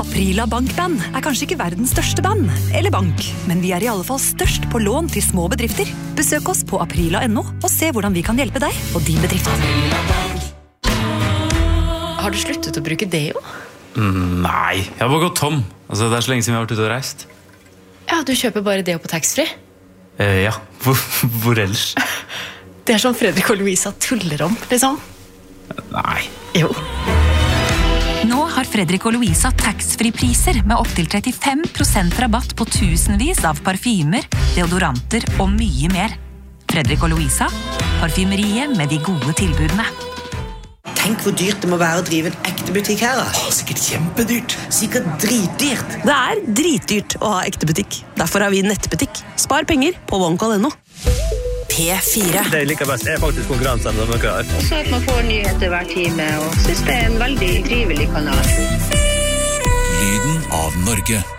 Aprila Bankband kanskje ikke verdens største band, eller bank, men vi I alle fall størst på lån til små bedrifter. Besøk oss på aprila.no og se hvordan vi kan hjelpe deg og din bedrift. Har du sluttet å bruke deo? Nei, jeg har bare gått tom. Altså, det så lenge siden vi har vært ute og reist. Ja, du kjøper bare deo på taxfree. Ja, hvor ellers? Det sånn Fredrik og Louisa tuller om, liksom. Nei. Jo. Nå har Fredrik og Louisa tax-free-priser med opp til 35% rabatt på tusenvis av parfymer, deodoranter og mye mer. Fredrik og Louisa, parfymeriet med de gode tilbudene. Tenk hvor dyrt det må være å drive en ekte butikk her. Sikkert kjempedyrt. Sikkert dritdyrt. Det dritdyrt å ha ekte butikk. Derfor har vi nettbutikk. Spar penger på OneCall.no. P4. Det jeg liker best faktisk konkurransene som dere har. Og så at man får nyheter hver time, og synes det en veldig trivelig kanal. Lyden av Norge.